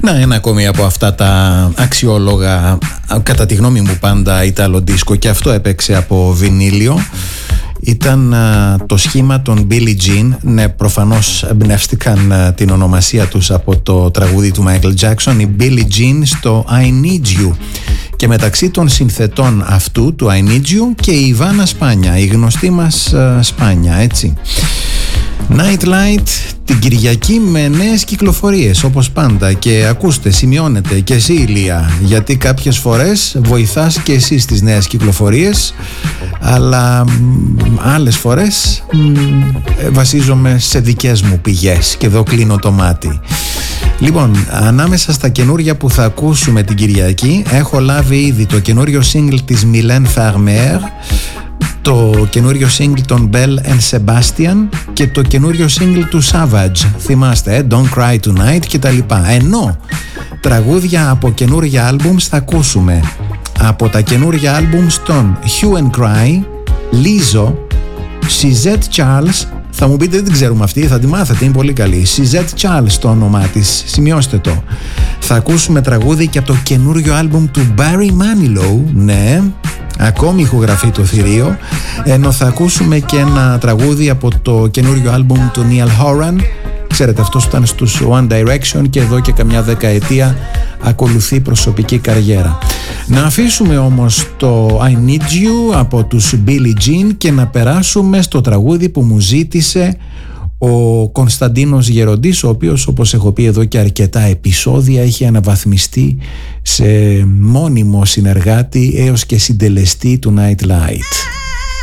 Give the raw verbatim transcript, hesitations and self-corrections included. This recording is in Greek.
Να, ένα ακόμη από αυτά τα αξιόλογα, κατά τη γνώμη μου πάντα, Ιταλο δίσκο, και αυτό έπαιξε από βινίλιο. Ήταν α, το σχήμα των Billie Jean. Ναι, προφανώς εμπνεύστηκαν α, την ονομασία τους από το τραγούδι του Michael Jackson, η Billie Jean στο I Need You. Και μεταξύ των συνθετών αυτού του I Need You και η Ιβάνα Σπάνια, η γνωστή μας α, Σπάνια, έτσι. Nightlight την Κυριακή με νέες κυκλοφορίες όπως πάντα. Και ακούστε, σημειώνετε και εσύ, Ηλία, γιατί κάποιες φορές βοηθάς και εσύ στις νέες κυκλοφορίες, αλλά άλλες φορές μ, βασίζομαι σε δικές μου πηγές και εδώ κλείνω το μάτι. Λοιπόν, ανάμεσα στα καινούρια που θα ακούσουμε την Κυριακή έχω λάβει ήδη το καινούριο single της Mylène Farmer, το καινούριο single των Belle and Sebastian και το καινούριο single του Savage, θυμάστε, ε, Don't Cry Tonight και τα λοιπά. Ενώ τραγούδια από καινούρια άλμπουμς θα ακούσουμε από τα καινούρια άλμπουμς των Hue and Cry, Lizzo, Suzette Charles. Θα μου πείτε, δεν την ξέρουμε αυτή, θα τη μάθετε, είναι πολύ καλή. Suzette Charles το όνομά της, σημειώστε το. Θα ακούσουμε τραγούδι και από το καινούριο άλμπουμ του Barry Manilow, ναι, ακόμη ηχογραφεί το θηρίο. Ενώ θα ακούσουμε και ένα τραγούδι από το καινούριο άλμπουμ του Niall Horan. Ξέρετε, αυτός ήταν στους One Direction και εδώ και καμιά δεκαετία ακολουθεί προσωπική καριέρα. Να αφήσουμε όμως το I Need You από τους Billie Jean και να περάσουμε στο τραγούδι που μου ζήτησε ο Κωνσταντίνος Γεροντής, ο οποίος, όπως έχω πει εδώ και αρκετά επεισόδια, έχει αναβαθμιστεί σε μόνιμο συνεργάτη έως και συντελεστή του Nightlight.